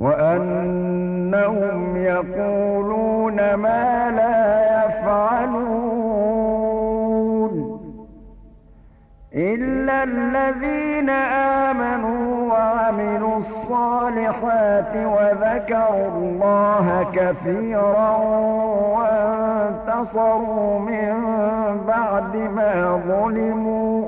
وأنهم يقولون ما لا يفعلون إلا الذين آمنوا وعملوا الصالحات وذكروا الله كثيرا وانتصروا من بعد ما ظلموا